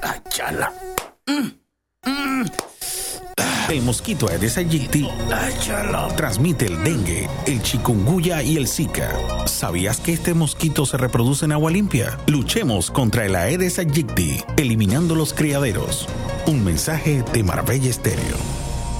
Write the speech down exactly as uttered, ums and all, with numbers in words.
Ay, chala. Mm, mm. El mosquito Aedes aegypti transmite el dengue, el chikungunya y el Zika. ¿Sabías que este mosquito se reproduce en agua limpia? Luchemos contra el Aedes aegypti, eliminando los criaderos. Un mensaje de Marbella Estéreo.